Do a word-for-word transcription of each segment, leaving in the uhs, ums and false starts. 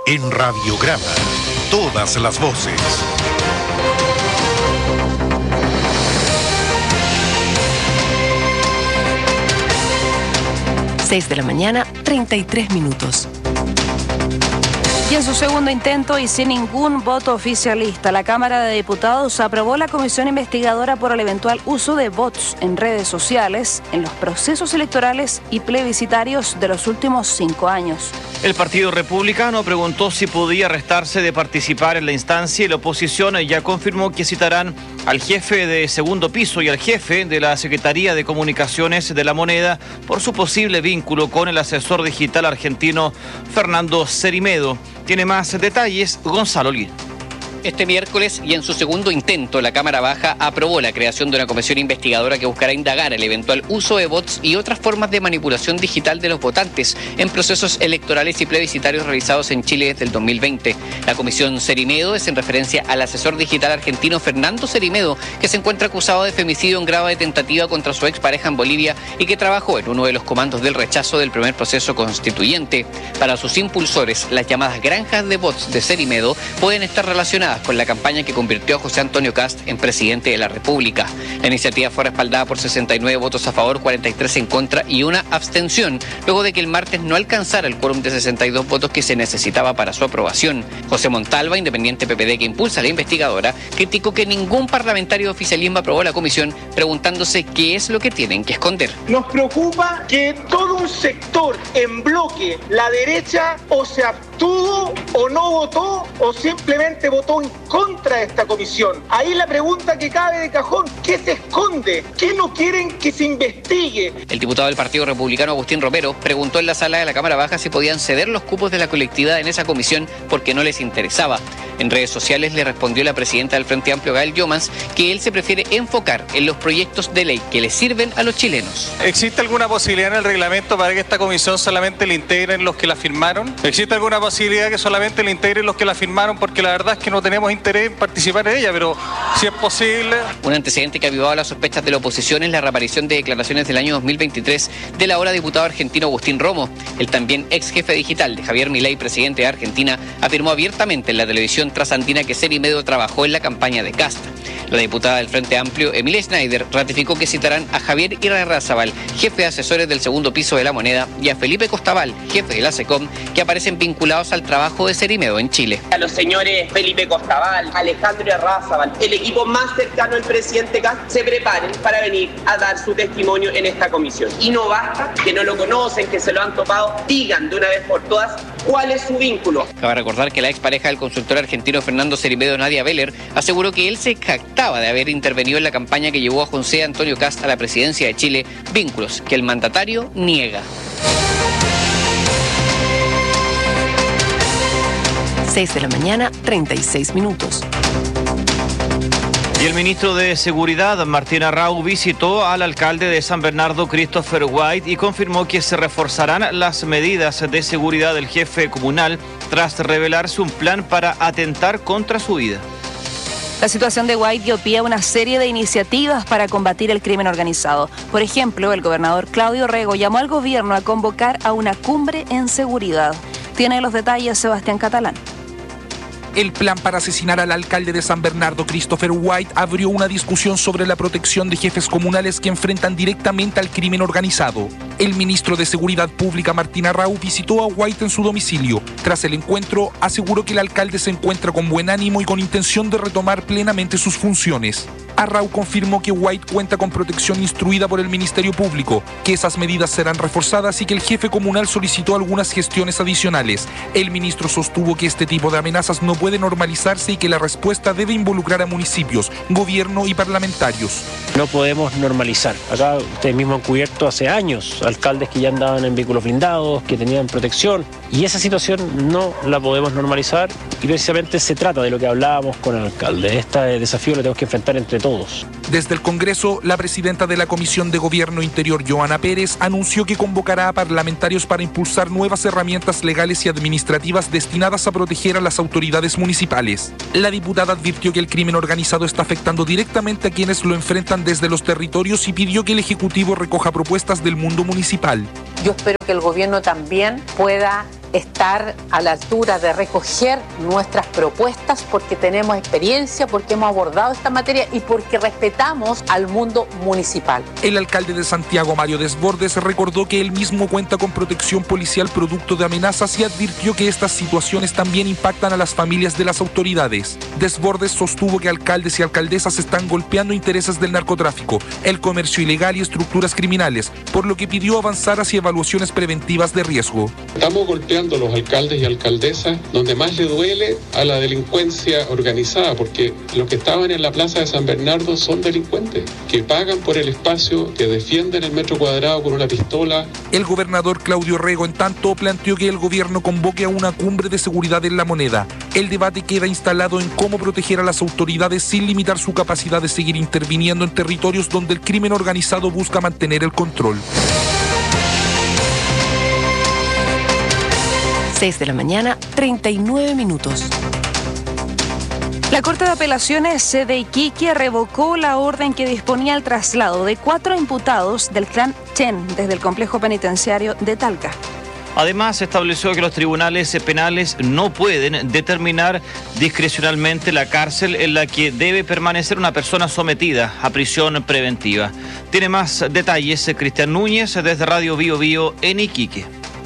En Radiograma, todas las voces. seis de la mañana, treinta y tres minutos. Y en su segundo intento y sin ningún voto oficialista, la Cámara de Diputados aprobó la comisión investigadora por el eventual uso de bots en redes sociales en los procesos electorales y plebiscitarios de los últimos cinco años. El Partido Republicano preguntó si podía restarse de participar en la instancia y la oposición ya confirmó que citarán al jefe de segundo piso y al jefe de la Secretaría de Comunicaciones de la Moneda por su posible vínculo con el asesor digital argentino Fernando Cerimedo. Tiene más detalles Gonzalo Lid. Este miércoles y en su segundo intento, la Cámara Baja aprobó la creación de una comisión investigadora que buscará indagar el eventual uso de bots y otras formas de manipulación digital de los votantes en procesos electorales y plebiscitarios realizados en Chile desde el dos mil veinte. La comisión Cerimedo es en referencia al asesor digital argentino Fernando Cerimedo, que se encuentra acusado de femicidio en grado de tentativa contra su expareja en Bolivia y que trabajó en uno de los comandos del rechazo del primer proceso constituyente. Para sus impulsores, las llamadas granjas de bots de Cerimedo pueden estar relacionadas con la campaña que convirtió a José Antonio Kast en presidente de la República. La iniciativa fue respaldada por sesenta y nueve votos a favor, cuarenta y tres en contra y una abstención, luego de que el martes no alcanzara el quórum de sesenta y dos votos que se necesitaba para su aprobación. José Montalva, independiente P P D que impulsa a la investigadora, criticó que ningún parlamentario de oficialismo aprobó la comisión, preguntándose qué es lo que tienen que esconder. Nos preocupa que todo un sector en bloque, la derecha, o se abstuvo o no votó o simplemente votó en contra de esta comisión. Ahí la pregunta que cabe de cajón: ¿qué se esconde? ¿Qué no quieren que se investigue? El diputado del Partido Republicano, Agustín Romero, preguntó en la sala de la Cámara Baja si podían ceder los cupos de la colectividad en esa comisión porque no les interesaba. En redes sociales le respondió la presidenta del Frente Amplio, Gael Llomans, que él se prefiere enfocar en los proyectos de ley que le sirven a los chilenos. ¿Existe alguna posibilidad en el reglamento para que esta comisión solamente le integren los que la firmaron? ¿Existe alguna posibilidad que solamente le integren los que la firmaron? Porque la verdad es que no tenemos interés en participar en ella, pero si es posible. Un antecedente que avivaba las sospechas de la oposición es la reaparición de declaraciones del año dos mil veintitrés del ahora diputado argentino Agustín Romo. El también ex jefe digital de Javier Milei, presidente de Argentina, afirmó abiertamente en la televisión trasandina que Cerimedo trabajó en la campaña de Kast. La diputada del Frente Amplio, Emilia Schneider, ratificó que citarán a Javier Irarrázaval, jefe de asesores del segundo piso de la Moneda, y a Felipe Costabal, jefe de la SECOM, que aparecen vinculados al trabajo de Cerimedo en Chile. A los señores Felipe Costabal, Alejandro Irarrázaval, el equipo más cercano al presidente Kast, se preparen para venir a dar su testimonio en esta comisión. Y no basta que no lo conocen, que se lo han topado, digan de una vez por todas cuál es su vínculo. Cabe recordar que la expareja del consultor argentino Fernando Cerimedo, Nadia Beller, aseguró que él se jactaba de haber intervenido en la campaña que llevó a José Antonio Kast a la presidencia de Chile, vínculos que el mandatario niega. seis de la mañana, treinta y seis minutos. Y el ministro de Seguridad, Martín Arrau, visitó al alcalde de San Bernardo, Christopher White, y confirmó que se reforzarán las medidas de seguridad del jefe comunal tras revelarse un plan para atentar contra su vida. La situación de White dio pie a una serie de iniciativas para combatir el crimen organizado. Por ejemplo, el gobernador Claudio Rego llamó al gobierno a convocar a una cumbre en seguridad. Tiene los detalles Sebastián Catalán. El plan para asesinar al alcalde de San Bernardo, Christopher White, abrió una discusión sobre la protección de jefes comunales que enfrentan directamente al crimen organizado. El ministro de Seguridad Pública, Martín Arrau, visitó a White en su domicilio. Tras el encuentro, aseguró que el alcalde se encuentra con buen ánimo y con intención de retomar plenamente sus funciones. Arrau confirmó que White cuenta con protección instruida por el Ministerio Público, que esas medidas serán reforzadas y que el jefe comunal solicitó algunas gestiones adicionales. El ministro sostuvo que este tipo de amenazas no puede normalizarse y que la respuesta debe involucrar a municipios, gobierno y parlamentarios. No podemos normalizar. Acá ustedes mismos han cubierto hace años alcaldes que ya andaban en vehículos blindados, que tenían protección, y esa situación no la podemos normalizar y precisamente se trata de lo que hablábamos con el alcalde. Este desafío lo tenemos que enfrentar entre todos. Desde el Congreso, la presidenta de la Comisión de Gobierno Interior, Joana Pérez, anunció que convocará a parlamentarios para impulsar nuevas herramientas legales y administrativas destinadas a proteger a las autoridades municipales. La diputada advirtió que el crimen organizado está afectando directamente a quienes lo enfrentan desde los territorios y pidió que el Ejecutivo recoja propuestas del mundo municipal. Yo espero que el gobierno también pueda estar a la altura de recoger nuestras propuestas porque tenemos experiencia, porque hemos abordado esta materia y porque respetamos al mundo municipal. El alcalde de Santiago, Mario Desbordes, recordó que él mismo cuenta con protección policial producto de amenazas y advirtió que estas situaciones también impactan a las familias de las autoridades. Desbordes sostuvo que alcaldes y alcaldesas están golpeando intereses del narcotráfico, el comercio ilegal y estructuras criminales, por lo que pidió avanzar hacia evaluaciones preventivas de riesgo. Estamos golpeando a los alcaldes y alcaldesas donde más le duele a la delincuencia organizada, porque los que estaban en la plaza de San Bernardo son delincuentes, que pagan por el espacio, que defienden el metro cuadrado con una pistola. El gobernador Claudio Rego, en tanto, planteó que el gobierno convoque a una cumbre de seguridad en La Moneda. El debate queda instalado en cómo proteger a las autoridades sin limitar su capacidad de seguir interviniendo en territorios donde el crimen organizado busca mantener el control. seis de la mañana, treinta y nueve minutos. La Corte de Apelaciones de Iquique revocó la orden que disponía el traslado de cuatro imputados del clan Chen desde el complejo penitenciario de Talca. Además, estableció que los tribunales penales no pueden determinar discrecionalmente la cárcel en la que debe permanecer una persona sometida a prisión preventiva. Tiene más detalles Cristian Núñez desde Radio Bío Bío en Iquique.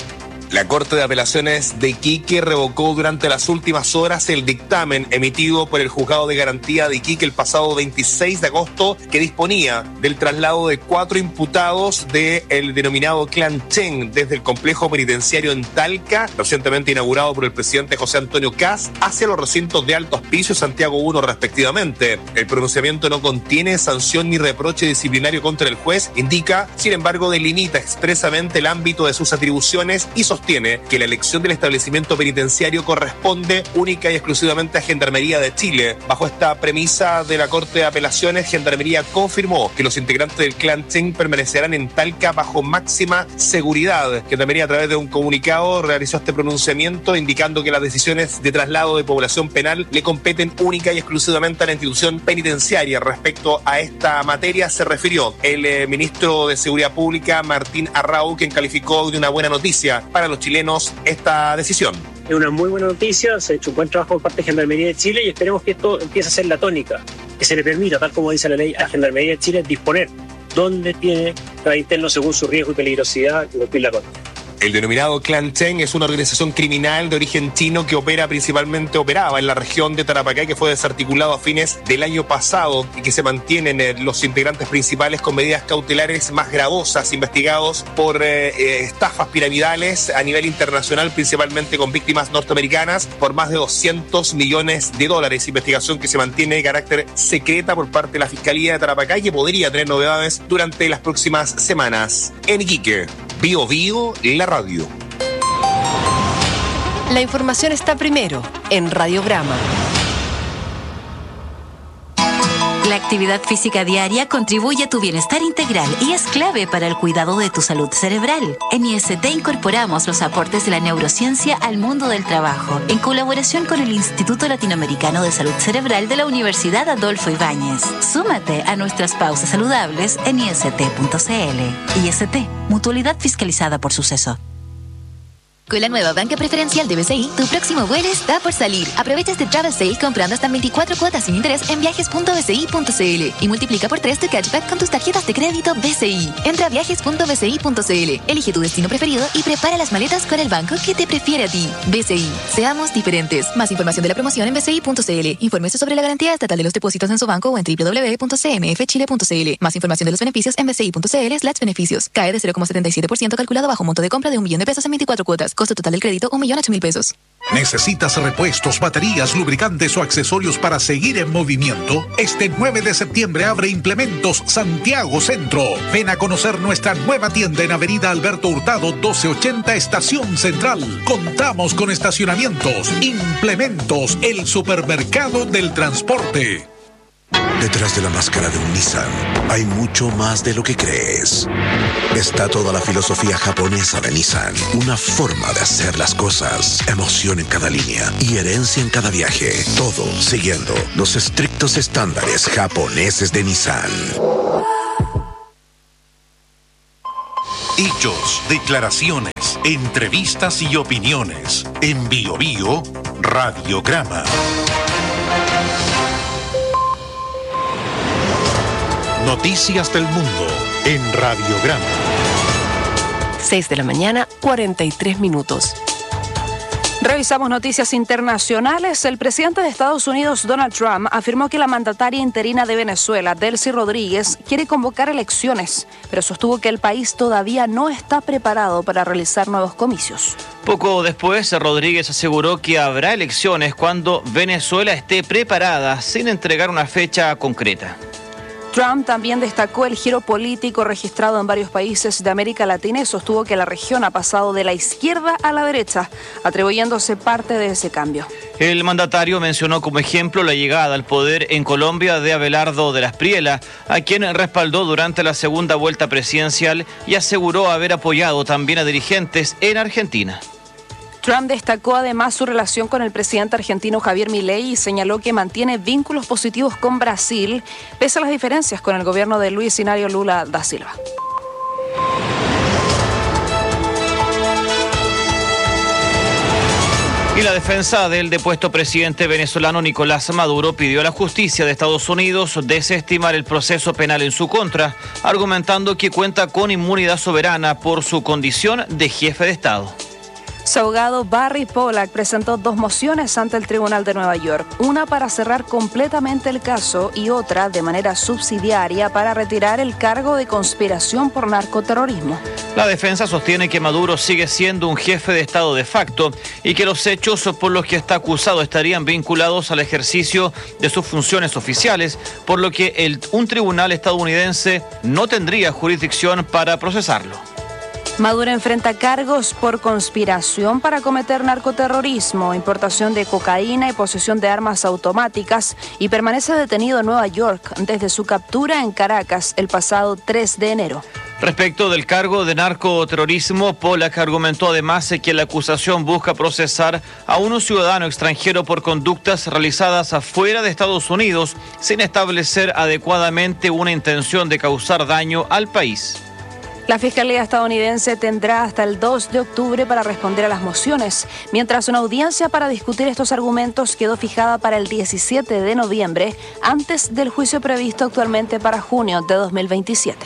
La Corte de Apelaciones de Iquique revocó durante las últimas horas el dictamen emitido por el Juzgado de Garantía de Iquique el pasado veintiséis de agosto que disponía del traslado de cuatro imputados del denominado Clan Chen desde el complejo penitenciario en Talca, recientemente inaugurado por el presidente José Antonio Kast, hacia los recintos de Alto Hospicio y Santiago uno respectivamente. El pronunciamiento no contiene sanción ni reproche disciplinario contra el juez, indica, sin embargo, delimita expresamente el ámbito de sus atribuciones y sostiene que la elección del establecimiento penitenciario corresponde única y exclusivamente a Gendarmería de Chile. Bajo esta premisa de la Corte de Apelaciones, Gendarmería confirmó que los integrantes del clan Chen permanecerán en Talca bajo máxima seguridad. Gendarmería, a través de un comunicado, realizó este pronunciamiento indicando que las decisiones de traslado de población penal le competen única y exclusivamente a la institución penitenciaria. Respecto a esta materia se refirió el eh, ministro de Seguridad Pública, Martín Arrau, quien calificó de una buena noticia para los chilenos esta decisión. Es una muy buena noticia, se ha hecho un buen trabajo por parte de Gendarmería de Chile y esperemos que esto empiece a ser la tónica, que se le permita, tal como dice la ley, a Gendarmería de Chile disponer dónde tiene cada interno según su riesgo y peligrosidad y cumplir la Corte. El denominado Clan Chen es una organización criminal de origen chino que opera principalmente, operaba en la región de Tarapacá, que fue desarticulado a fines del año pasado y que se mantienen eh, los integrantes principales con medidas cautelares más gravosas, investigados por eh, eh, estafas piramidales a nivel internacional, principalmente con víctimas norteamericanas, por más de doscientos millones de dólares. Investigación que se mantiene de carácter secreta por parte de la Fiscalía de Tarapacá y que podría tener novedades durante las próximas semanas. En Iquique, Bío Bío, la radio. La información está primero en Radiograma. La actividad física diaria contribuye a tu bienestar integral y es clave para el cuidado de tu salud cerebral. En I S T incorporamos los aportes de la neurociencia al mundo del trabajo, en colaboración con el Instituto Latinoamericano de Salud Cerebral de la Universidad Adolfo Ibáñez. Súmate a nuestras pausas saludables en I S T punto C L. I S T, mutualidad fiscalizada por Suceso. Con la nueva banca preferencial de B C I, tu próximo vuelo está por salir. Aprovecha este travel sale comprando hasta veinticuatro cuotas sin interés en viajes punto b c i punto c l y multiplica por tres tu cashback con tus tarjetas de crédito B C I. Entra a viajes punto b c i punto c l, elige tu destino preferido y prepara las maletas con el banco que te prefiere a ti. B C I, seamos diferentes. Más información de la promoción en b c i punto c l. Infórmese sobre la garantía estatal de los depósitos en su banco o en w w w punto c m f chile punto c l. Más información de los beneficios en b c i punto c l slash beneficios. Cae de cero coma setenta y siete por ciento calculado bajo monto de compra de un millón de pesos en veinticuatro cuotas. Costo total del crédito, un millón ocho mil pesos. ¿Necesitas repuestos, baterías, lubricantes o accesorios para seguir en movimiento? Este nueve de septiembre abre Implementos Santiago Centro. Ven a conocer nuestra nueva tienda en Avenida Alberto Hurtado doce ochenta, Estación Central. Contamos con estacionamientos. Implementos, el supermercado del transporte. Detrás de la máscara de un Nissan hay mucho más de lo que crees. Está toda la filosofía japonesa de Nissan, una forma de hacer las cosas, emoción en cada línea y herencia en cada viaje, todo siguiendo los estrictos estándares japoneses de Nissan. Hechos, declaraciones, Entrevistas y opiniones en Bio Bio Radiograma. Noticias del mundo en Radiograma. seis de la mañana, cuarenta y tres minutos. Revisamos noticias internacionales. El presidente de Estados Unidos, Donald Trump, afirmó que la mandataria interina de Venezuela, Delcy Rodríguez, quiere convocar elecciones, pero sostuvo que el país todavía no está preparado para realizar nuevos comicios. Poco después, Rodríguez aseguró que habrá elecciones cuando Venezuela esté preparada, sin entregar una fecha concreta. Trump también destacó el giro político registrado en varios países de América Latina y sostuvo que la región ha pasado de la izquierda a la derecha, atribuyéndose parte de ese cambio. El mandatario mencionó como ejemplo la llegada al poder en Colombia de Abelardo de la Espriella, a quien respaldó durante la segunda vuelta presidencial y aseguró haber apoyado también a dirigentes en Argentina. Trump destacó además su relación con el presidente argentino Javier Milei y señaló que mantiene vínculos positivos con Brasil, pese a las diferencias con el gobierno de Luis Inácio Lula da Silva. Y la defensa del depuesto presidente venezolano Nicolás Maduro pidió a la justicia de Estados Unidos desestimar el proceso penal en su contra, argumentando que cuenta con inmunidad soberana por su condición de jefe de Estado. Su abogado Barry Pollack presentó dos mociones ante el Tribunal de Nueva York, una para cerrar completamente el caso y otra de manera subsidiaria para retirar el cargo de conspiración por narcoterrorismo. La defensa sostiene que Maduro sigue siendo un jefe de Estado de facto y que los hechos por los que está acusado estarían vinculados al ejercicio de sus funciones oficiales, por lo que el, un tribunal estadounidense no tendría jurisdicción para procesarlo. Maduro enfrenta cargos por conspiración para cometer narcoterrorismo, importación de cocaína y posesión de armas automáticas y permanece detenido en Nueva York desde su captura en Caracas el pasado tres de enero. Respecto del cargo de narcoterrorismo, Pollack argumentó además que la acusación busca procesar a un ciudadano extranjero por conductas realizadas afuera de Estados Unidos sin establecer adecuadamente una intención de causar daño al país. La Fiscalía estadounidense tendrá hasta el dos de octubre para responder a las mociones, mientras una audiencia para discutir estos argumentos quedó fijada para el diecisiete de noviembre, antes del juicio previsto actualmente para junio de dos mil veintisiete.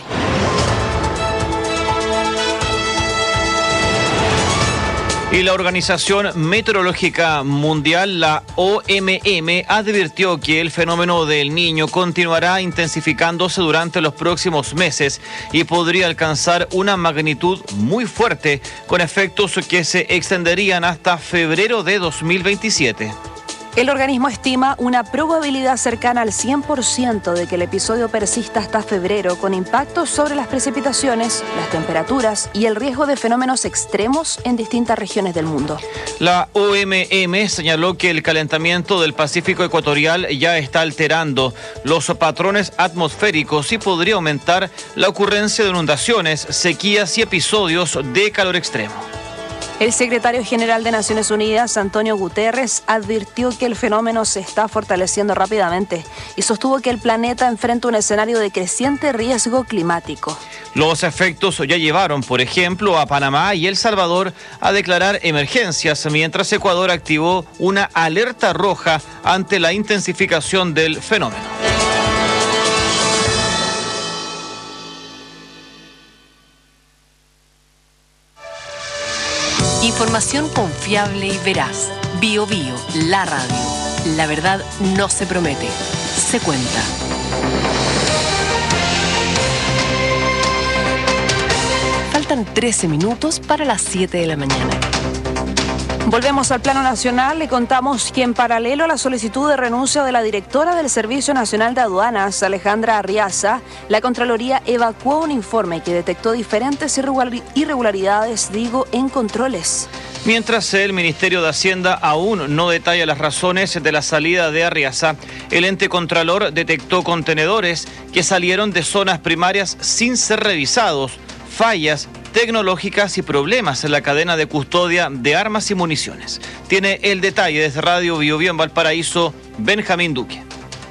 Y la Organización Meteorológica Mundial, la O M M, advirtió que el fenómeno del Niño continuará intensificándose durante los próximos meses y podría alcanzar una magnitud muy fuerte, con efectos que se extenderían hasta febrero de dos mil veintisiete. El organismo estima una probabilidad cercana al cien por ciento de que el episodio persista hasta febrero, con impactos sobre las precipitaciones, las temperaturas y el riesgo de fenómenos extremos en distintas regiones del mundo. La O M M señaló que el calentamiento del Pacífico ecuatorial ya está alterando los patrones atmosféricos y podría aumentar la ocurrencia de inundaciones, sequías y episodios de calor extremo. El secretario general de Naciones Unidas, Antonio Guterres, advirtió que el fenómeno se está fortaleciendo rápidamente y sostuvo que el planeta enfrenta un escenario de creciente riesgo climático. Los efectos ya llevaron, por ejemplo, a Panamá y El Salvador a declarar emergencias, mientras Ecuador activó una alerta roja ante la intensificación del fenómeno. Información confiable y veraz. Bio Bio, la radio. La verdad no se promete, se cuenta. Faltan trece minutos para las siete de la mañana. Volvemos al plano nacional. Le contamos que en paralelo a la solicitud de renuncia de la directora del Servicio Nacional de Aduanas, Alejandra Arriaza, la Contraloría evacuó un informe que detectó diferentes irregularidades, digo, en controles. Mientras el Ministerio de Hacienda aún no detalla las razones de la salida de Arriaza, el ente contralor detectó contenedores que salieron de zonas primarias sin ser revisados, fallas tecnológicas y problemas en la cadena de custodia de armas y municiones. Tiene el detalle desde Radio Bio Bio en Valparaíso, Benjamín Duque.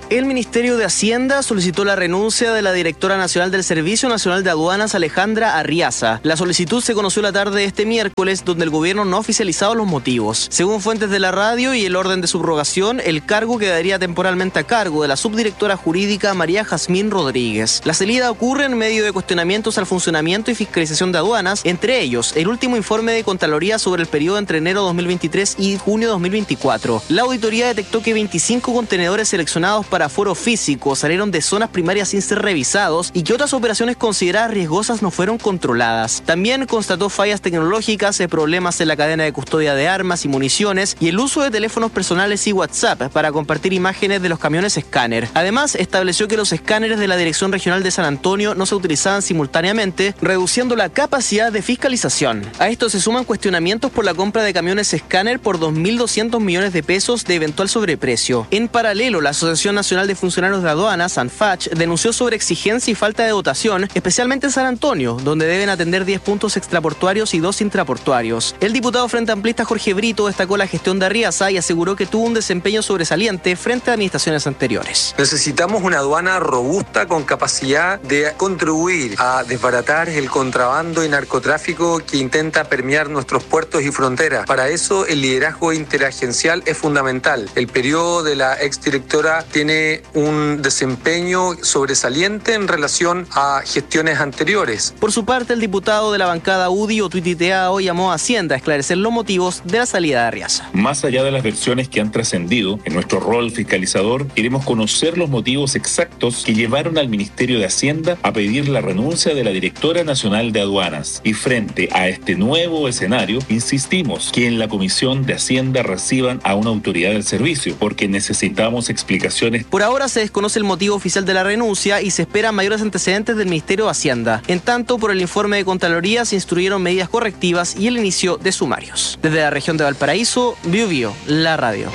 El Ministerio de Hacienda solicitó la renuncia de la directora nacional del Servicio Nacional de Aduanas, Alejandra Arriaza. La solicitud se conoció la tarde de este miércoles, donde el gobierno no ha oficializado los motivos. Según fuentes de la radio y el orden de subrogación, el cargo quedaría temporalmente a cargo de la subdirectora jurídica María Jazmín Rodríguez. La salida ocurre en medio de cuestionamientos al funcionamiento y fiscalización de aduanas, entre ellos el último informe de Contraloría sobre el periodo entre enero dos mil veintitrés y junio dos mil veinticuatro. La auditoría detectó que veinticinco contenedores seleccionados para aforo físico salieron de zonas primarias sin ser revisados y que otras operaciones consideradas riesgosas no fueron controladas. También constató fallas tecnológicas, problemas en la cadena de custodia de armas y municiones y el uso de teléfonos personales y WhatsApp para compartir imágenes de los camiones escáner. Además, estableció que los escáneres de la Dirección Regional de San Antonio no se utilizaban simultáneamente, reduciendo la capacidad de fiscalización. A esto se suman cuestionamientos por la compra de camiones escáner por dos mil doscientos millones de pesos de eventual sobreprecio. En paralelo, la Asociación Nacional de Funcionarios de Aduanas, ANFACH, denunció sobre exigencia y falta de dotación, especialmente en San Antonio, donde deben atender diez puntos extraportuarios y dos intraportuarios. El diputado frente amplista Jorge Brito destacó la gestión de Arriaza y aseguró que tuvo un desempeño sobresaliente frente a administraciones anteriores. Necesitamos una aduana robusta con capacidad de contribuir a desbaratar el contrabando y narcotráfico que intenta permear nuestros puertos y fronteras. Para eso el liderazgo interagencial es fundamental. El periodo de la exdirectora tiene un desempeño sobresaliente en relación a gestiones anteriores. Por su parte, el diputado de la bancada U D I, Otuiti Teao, llamó a Hacienda a esclarecer los motivos de la salida de Arriaza. Más allá de las versiones que han trascendido, en nuestro rol fiscalizador queremos conocer los motivos exactos que llevaron al Ministerio de Hacienda a pedir la renuncia de la directora nacional de aduanas. Y frente a este nuevo escenario, insistimos que en la Comisión de Hacienda reciban a una autoridad del servicio, porque necesitamos explicaciones. Por ahora se desconoce el motivo oficial de la renuncia y se esperan mayores antecedentes del Ministerio de Hacienda. En tanto, por el informe de Contraloría se instruyeron medidas correctivas y el inicio de sumarios. Desde la región de Valparaíso, Bio Bio, la radio.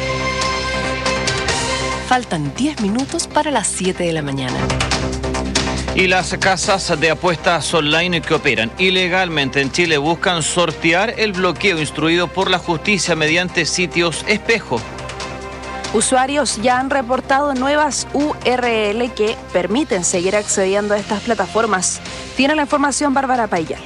Faltan diez minutos para las siete de la mañana. Y las casas de apuestas online que operan ilegalmente en Chile buscan sortear el bloqueo instruido por la justicia mediante sitios espejo. Usuarios ya han reportado nuevas U R L que permiten seguir accediendo a estas plataformas. Tiene la información Bárbara Payal.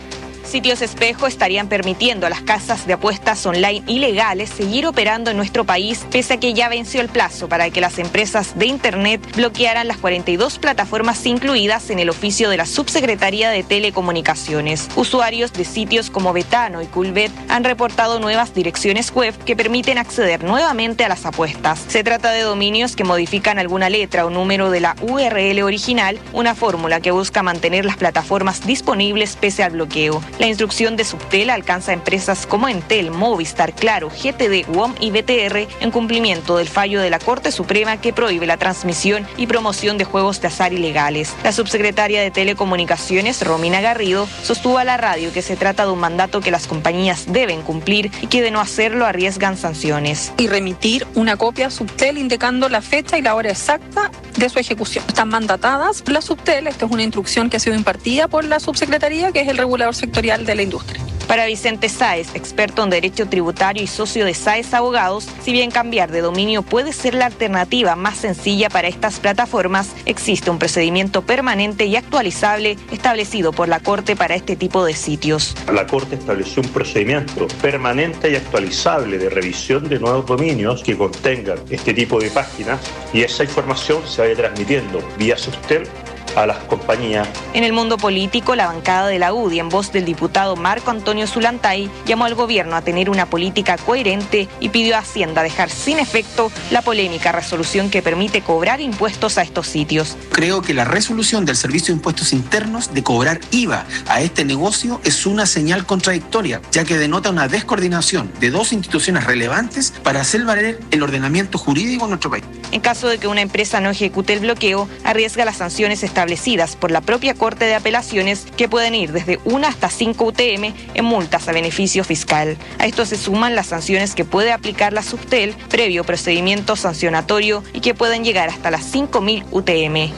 Sitios espejo estarían permitiendo a las casas de apuestas online ilegales seguir operando en nuestro país, pese a que ya venció el plazo para que las empresas de Internet bloquearan las cuarenta y dos plataformas incluidas en el oficio de la Subsecretaría de Telecomunicaciones. Usuarios de sitios como Betano y Coolbet han reportado nuevas direcciones web que permiten acceder nuevamente a las apuestas. Se trata de dominios que modifican alguna letra o número de la U R L original, una fórmula que busca mantener las plataformas disponibles pese al bloqueo. La instrucción de Subtel alcanza a empresas como Entel, Movistar, Claro, G T D, W O M y B T R en cumplimiento del fallo de la Corte Suprema que prohíbe la transmisión y promoción de juegos de azar ilegales. La subsecretaria de Telecomunicaciones, Romina Garrido, sostuvo a la radio que se trata de un mandato que las compañías deben cumplir y que de no hacerlo arriesgan sanciones. Y remitir una copia a Subtel indicando la fecha y la hora exacta de su ejecución. Están mandatadas por la Subtel. Esta es una instrucción que ha sido impartida por la subsecretaría, que es el regulador sectorial de la industria. Para Vicente Sáez, experto en derecho tributario y socio de Sáez Abogados, si bien cambiar de dominio puede ser la alternativa más sencilla para estas plataformas, existe un procedimiento permanente y actualizable establecido por la Corte para este tipo de sitios. La Corte estableció un procedimiento permanente y actualizable de revisión de nuevos dominios que contengan este tipo de páginas y esa información se vaya transmitiendo vía Subtel a las compañías. En el mundo político, la bancada de la U D I, en voz del diputado Marco Antonio Zulantay, llamó al gobierno a tener una política coherente y pidió a Hacienda dejar sin efecto la polémica resolución que permite cobrar impuestos a estos sitios. Creo que la resolución del Servicio de Impuestos Internos de cobrar I V A a este negocio es una señal contradictoria, ya que denota una descoordinación de dos instituciones relevantes para hacer valer el ordenamiento jurídico en nuestro país. En caso de que una empresa no ejecute el bloqueo, arriesga las sanciones establecidas por la propia Corte de Apelaciones, que pueden ir desde una hasta cinco U T M en multas a beneficio fiscal. A esto se suman las sanciones que puede aplicar la Subtel previo procedimiento sancionatorio y que pueden llegar hasta las cinco mil U T M.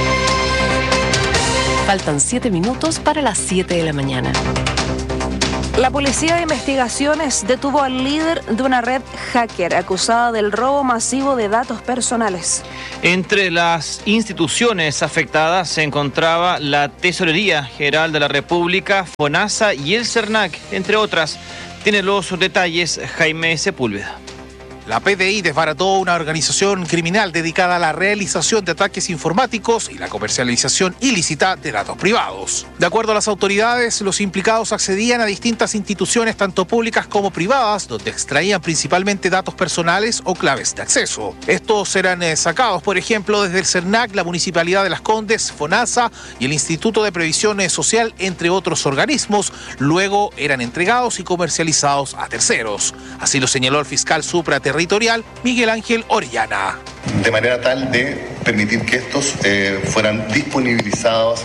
Faltan siete minutos para las siete de la mañana. La Policía de Investigaciones detuvo al líder de una red hacker acusada del robo masivo de datos personales. Entre las instituciones afectadas se encontraba la Tesorería General de la República, FONASA y el CERNAC, entre otras. Tiene los detalles Jaime Sepúlveda. La P D I desbarató una organización criminal dedicada a la realización de ataques informáticos y la comercialización ilícita de datos privados. De acuerdo a las autoridades, los implicados accedían a distintas instituciones, tanto públicas como privadas, donde extraían principalmente datos personales o claves de acceso. Estos eran eh, sacados, por ejemplo, desde el CERNAC, la Municipalidad de Las Condes, FONASA y el Instituto de Previsión Social, entre otros organismos. Luego eran entregados y comercializados a terceros. Así lo señaló el fiscal supraterritorial territorial Miguel Ángel Orellana. De manera tal de permitir que estos eh, fueran disponibilizados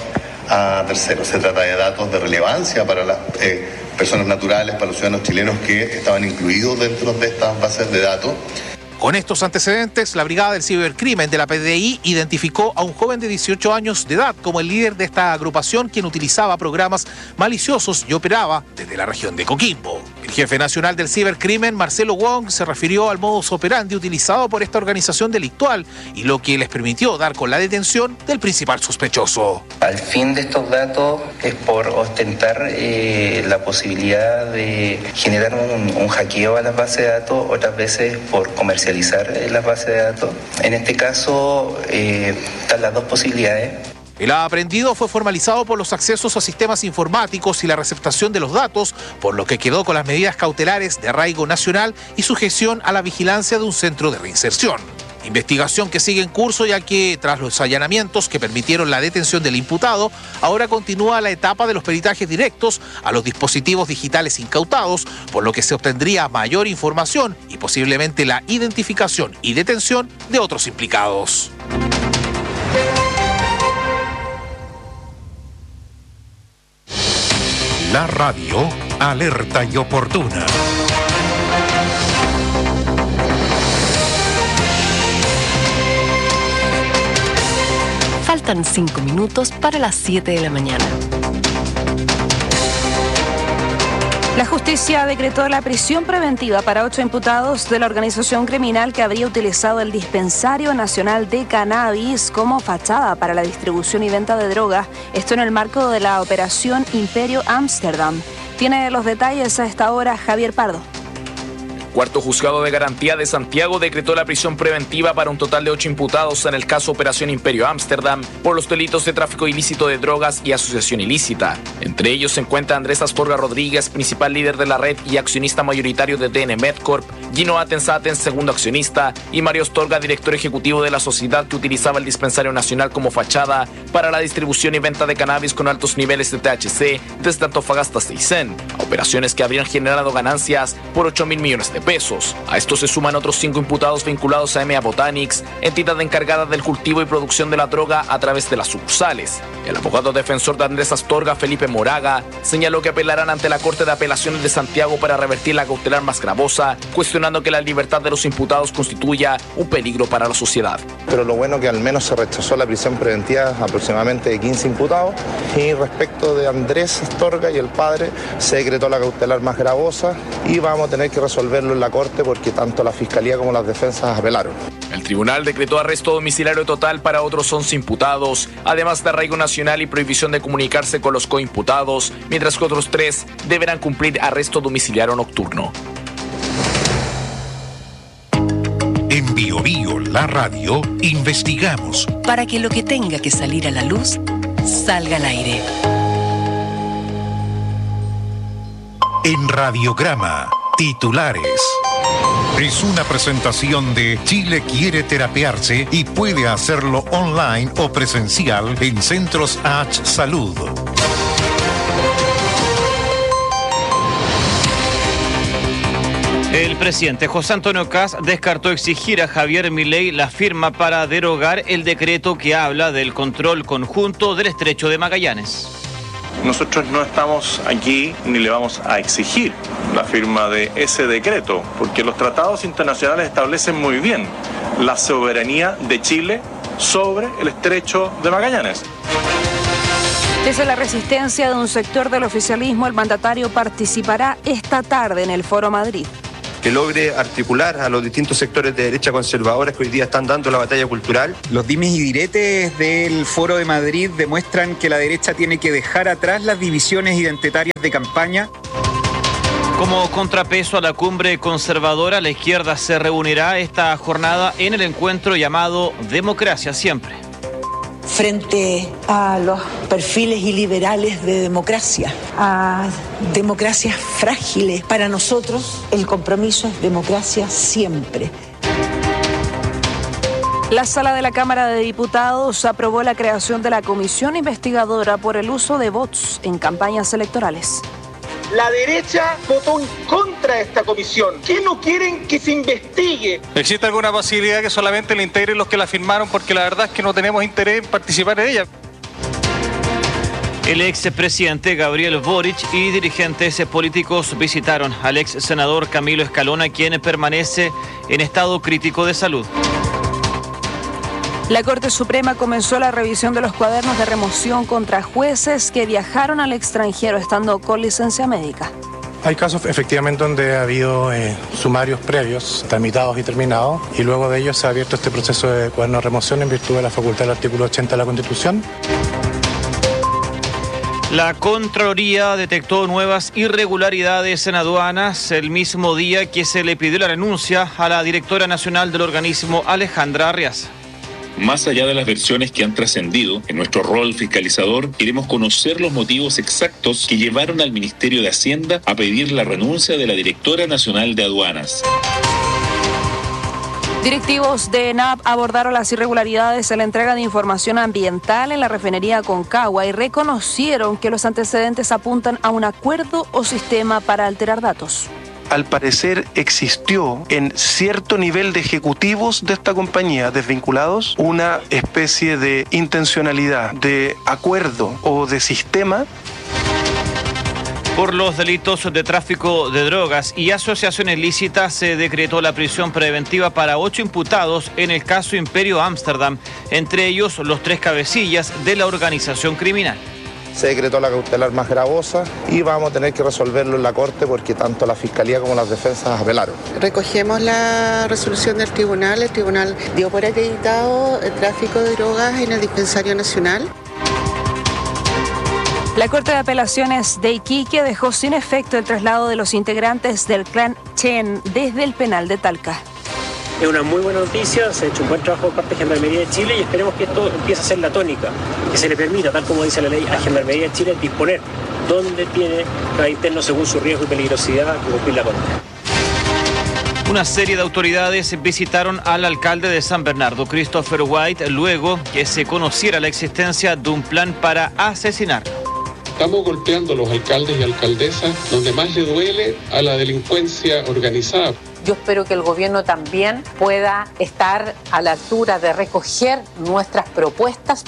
a terceros. Se trata de datos de relevancia para las eh, personas naturales, para los ciudadanos chilenos que estaban incluidos dentro de estas bases de datos. Con estos antecedentes, la Brigada del Cibercrimen de la P D I identificó a un joven de dieciocho años de edad como el líder de esta agrupación, quien utilizaba programas maliciosos y operaba desde la región de Coquimbo. El jefe nacional del cibercrimen, Marcelo Wong, se refirió al modus operandi utilizado por esta organización delictual y lo que les permitió dar con la detención del principal sospechoso. Al fin de estos datos es por ostentar eh, la posibilidad de generar un, un hackeo a las bases de datos, otras veces por comercializar las bases de datos. En este caso eh, están las dos posibilidades. El aprehendido fue formalizado por los accesos a sistemas informáticos y la receptación de los datos, por lo que quedó con las medidas cautelares de arraigo nacional y sujeción a la vigilancia de un centro de reinserción. Investigación que sigue en curso, ya que tras los allanamientos que permitieron la detención del imputado, ahora continúa la etapa de los peritajes directos a los dispositivos digitales incautados, por lo que se obtendría mayor información y posiblemente la identificación y detención de otros implicados. La radio alerta y oportuna. Faltan cinco minutos para las siete de la mañana. La justicia decretó la prisión preventiva para ocho imputados de la organización criminal que habría utilizado el Dispensario Nacional de Cannabis como fachada para la distribución y venta de drogas. Esto en el marco de la operación Imperio Amsterdam. Tiene los detalles a esta hora Javier Pardo. Cuarto Juzgado de Garantía de Santiago decretó la prisión preventiva para un total de ocho imputados en el caso Operación Imperio Amsterdam por los delitos de tráfico ilícito de drogas y asociación ilícita. Entre ellos se encuentra Andrés Astorga Rodríguez, principal líder de la red y accionista mayoritario de D N Medcorp, Gino Atens Atens, segundo accionista, y Mario Astorga, director ejecutivo de la sociedad que utilizaba el Dispensario Nacional como fachada para la distribución y venta de cannabis con altos niveles de T H C desde Antofagasta hasta Aysén, operaciones que habrían generado ganancias por ocho mil millones de pesos. A esto se suman otros cinco imputados vinculados a M A Botanics, entidad encargada del cultivo y producción de la droga a través de las sucursales. El abogado defensor de Andrés Astorga, Felipe Moraga, señaló que apelarán ante la Corte de Apelaciones de Santiago para revertir la cautelar más gravosa, cuestionando que la libertad de los imputados constituya un peligro para la sociedad. Pero lo bueno que al menos se rechazó la prisión preventiva aproximadamente de quince imputados, y respecto de Andrés Astorga y el padre se decretó la cautelar más gravosa y vamos a tener que resolverlo en la Corte porque tanto la Fiscalía como las defensas apelaron. El tribunal decretó arresto domiciliario total para otros once imputados, además de arraigo nacional y prohibición de comunicarse con los coimputados, mientras que otros tres deberán cumplir arresto domiciliario nocturno. En Bio Bio, la radio, investigamos para que lo que tenga que salir a la luz salga al aire. En Radiograma, titulares. Es una presentación de Chile quiere terapiarse y puede hacerlo online o presencial en Centros H Salud. El presidente José Antonio Kast descartó exigir a Javier Milei la firma para derogar el decreto que habla del control conjunto del Estrecho de Magallanes. Nosotros no estamos aquí ni le vamos a exigir la firma de ese decreto, porque los tratados internacionales establecen muy bien la soberanía de Chile sobre el Estrecho de Magallanes. Desde la resistencia de un sector del oficialismo, el mandatario participará esta tarde en el Foro Madrid. Que logre articular a los distintos sectores de derecha conservadores que hoy día están dando la batalla cultural. Los dimes y diretes del Foro de Madrid demuestran que la derecha tiene que dejar atrás las divisiones identitarias de campaña. Como contrapeso a la cumbre conservadora, la izquierda se reunirá esta jornada en el encuentro llamado Democracia Siempre. Frente a los perfiles iliberales de democracia, a democracias frágiles, para nosotros el compromiso es democracia siempre. La Sala de la Cámara de Diputados aprobó la creación de la comisión investigadora por el uso de bots en campañas electorales. La derecha votó en contra de esta comisión. ¿Qué no quieren que se investigue? ¿Existe alguna posibilidad que solamente la integren los que la firmaron? Porque la verdad es que no tenemos interés en participar en ella. El expresidente Gabriel Boric y dirigentes políticos visitaron al ex senador Camilo Escalona, quien permanece en estado crítico de salud. La Corte Suprema comenzó la revisión de los cuadernos de remoción contra jueces que viajaron al extranjero estando con licencia médica. Hay casos efectivamente donde ha habido eh, sumarios previos, tramitados y terminados, y luego de ellos se ha abierto este proceso de cuaderno de remoción en virtud de la facultad del artículo ochenta de la Constitución. La Contraloría detectó nuevas irregularidades en aduanas el mismo día que se le pidió la renuncia a la directora nacional del organismo, Alejandra Arriaza. Más allá de las versiones que han trascendido, en nuestro rol fiscalizador queremos conocer los motivos exactos que llevaron al Ministerio de Hacienda a pedir la renuncia de la directora nacional de aduanas. Directivos de ENAP abordaron las irregularidades en la entrega de información ambiental en la refinería Aconcagua y reconocieron que los antecedentes apuntan a un acuerdo o sistema para alterar datos. Al parecer existió en cierto nivel de ejecutivos de esta compañía desvinculados una especie de intencionalidad, de acuerdo o de sistema. Por los delitos de tráfico de drogas y asociación ilícita se decretó la prisión preventiva para ocho imputados en el caso Imperio Ámsterdam, entre ellos los tres cabecillas de la organización criminal. Se decretó la cautelar más gravosa y vamos a tener que resolverlo en la Corte porque tanto la Fiscalía como las defensas apelaron. Recogemos la resolución del tribunal. El tribunal dio por acreditado el tráfico de drogas en el dispensario nacional. La Corte de Apelaciones de Iquique dejó sin efecto el traslado de los integrantes del clan Chen desde el penal de Talca. Es una muy buena noticia, se ha hecho un buen trabajo por parte de Gendarmería de Chile y esperemos que esto empiece a ser la tónica, que se le permita, tal como dice la ley, a Gendarmería de Chile disponer dónde tiene cada interno según su riesgo y peligrosidad que cumplir la condena. Una serie de autoridades visitaron al alcalde de San Bernardo, Christopher White, luego que se conociera la existencia de un plan para asesinarlo. Estamos golpeando a los alcaldes y alcaldesas donde más le duele a la delincuencia organizada. Yo espero que el gobierno también pueda estar a la altura de recoger nuestras propuestas.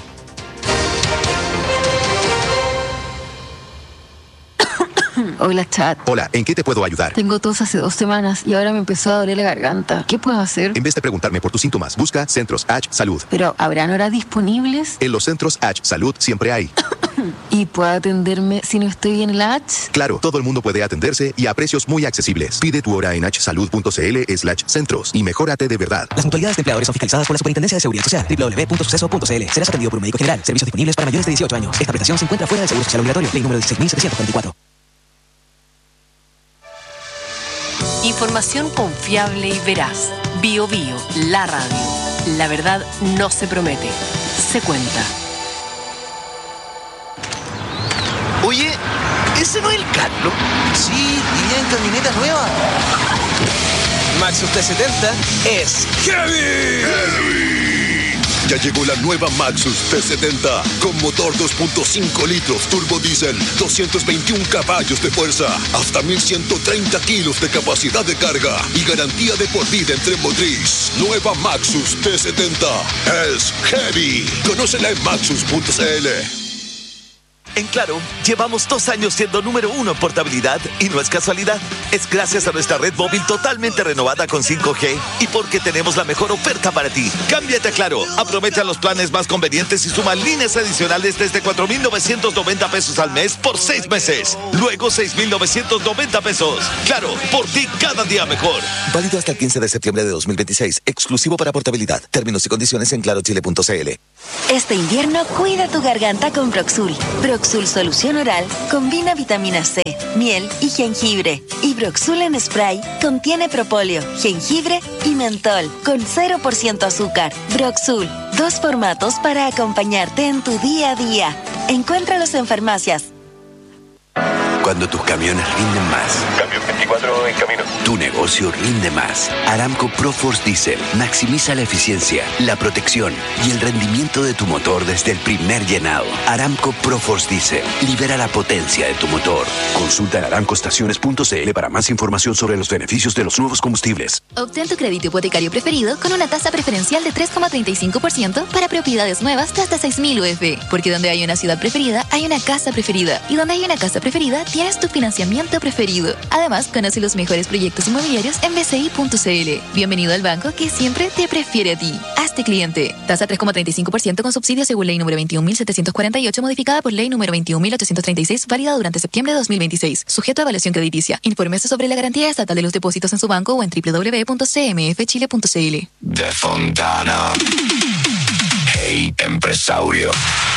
Hola, chat. Hola, ¿en qué te puedo ayudar? Tengo tos hace dos semanas y ahora me empezó a doler la garganta. ¿Qué puedo hacer? En vez de preguntarme por tus síntomas, busca Centros H Salud. Pero, ¿habrán horas disponibles? En los Centros H Salud siempre hay. ¿Y puedo atenderme si no estoy en la H? Claro, todo el mundo puede atenderse y a precios muy accesibles. Pide tu hora en hsalud.cl slash centros y mejórate de verdad. Las mutualidades de empleadores son fiscalizadas por la Superintendencia de Seguridad Social. doble u doble u doble u punto suceso punto c l. Serás atendido por un médico general. Servicios disponibles para mayores de dieciocho años. Esta prestación se encuentra fuera del Seguro Social Obligatorio. Ley número dieciséis mil setecientos cuarenta y cuatro. Información confiable y veraz. Bio Bio, la radio. La verdad no se promete, se cuenta. Oye, ¿ese no es el Carlos? Sí, y en camioneta nueva. Maxus T setenta es Heavy. Heavy. Ya llegó la nueva Maxus T setenta con motor dos punto cinco litros turbo diésel, doscientos veintiún caballos de fuerza, hasta mil ciento treinta kilos de capacidad de carga y garantía de por vida en tren motriz. Nueva Maxus T setenta es Heavy. Conócela en maxus punto c l. En Claro, llevamos dos años siendo número uno en portabilidad y no es casualidad. Es gracias a nuestra red móvil totalmente renovada con cinco G y porque tenemos la mejor oferta para ti. Cámbiate a Claro, aprovecha los planes más convenientes y suma líneas adicionales desde cuatro mil novecientos noventa pesos al mes por seis meses. Luego seis mil novecientos noventa pesos. Claro, por ti cada día mejor. Válido hasta el quince de septiembre de dos mil veintiséis. Exclusivo para portabilidad. Términos y condiciones en claro chile punto c l. Este invierno cuida tu garganta con Broxul. Broxul Solución Oral combina vitamina C, miel y jengibre. Y Broxul en spray contiene propóleo, jengibre y mentol con cero por ciento azúcar. Broxul, dos formatos para acompañarte en tu día a día. Encuéntralos en farmacias. Cuando tus camiones rinden más. Camión veinticuatro en camino. Tu negocio rinde más. Aramco ProForce Diesel maximiza la eficiencia, la protección y el rendimiento de tu motor desde el primer llenado. Aramco ProForce Diesel libera la potencia de tu motor. Consulta en aramco estaciones punto c l para más información sobre los beneficios de los nuevos combustibles. Obtén tu crédito hipotecario preferido con una tasa preferencial de tres coma treinta y cinco por ciento para propiedades nuevas de hasta seis mil U F. Porque donde hay una ciudad preferida, hay una casa preferida. Y donde hay una casa preferida, tienes tu financiamiento preferido. Además, conoce los mejores proyectos inmobiliarios en b c i punto c l. Bienvenido al banco que siempre te prefiere a ti. Hazte cliente. Tasa tres coma treinta y cinco por ciento con subsidio según ley número veintiún mil setecientos cuarenta y ocho, modificada por ley número veintiún mil ochocientos treinta y seis, válida durante septiembre de dos mil veintiséis. Sujeto a evaluación crediticia. Infórmese sobre la garantía estatal de los depósitos en su banco o en w w w punto c m f chile punto c l. De Fontana. Hey, empresario.